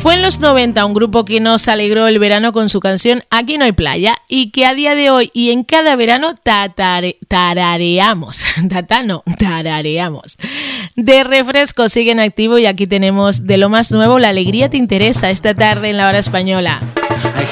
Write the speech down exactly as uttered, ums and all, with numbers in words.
Fue en los noventa un grupo que nos alegró el verano con su canción Aquí no hay playa y que a día de hoy y en cada verano tatare, tarareamos. Tata no, tarareamos. De refresco siguen activo y aquí tenemos de lo más nuevo La alegría te interesa esta tarde en La Hora Española. Hay